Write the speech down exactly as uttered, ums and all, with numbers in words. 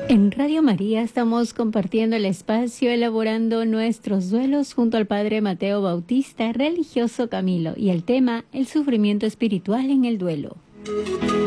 En Radio María estamos compartiendo el espacio, elaborando nuestros duelos junto al Padre Mateo Bautista, religioso Camilo, y el tema, el sufrimiento espiritual en el duelo.